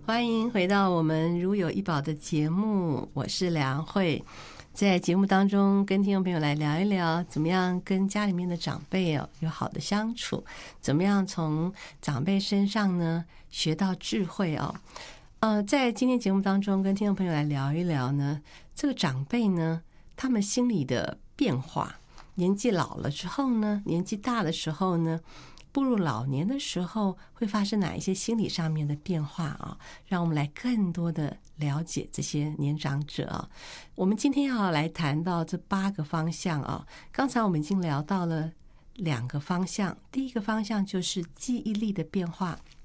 欢迎回到我们如有一宝的节目，我是梁慧。在节目当中跟听众朋友来聊一聊怎么样跟家里面的长辈有好的相处，怎么样从长辈身上呢学到智慧在今天节目当中跟听众朋友来聊一聊呢，这个长辈呢他们心里的变化，年纪老了之后呢，年纪大的时候呢，步入老年的时候会发生哪一些心理上面的变化让我们来更多的了解这些年长者我们今天要来谈到这8个方向刚才我们已经聊到了2个方向，第一个方向就是记忆力的变化，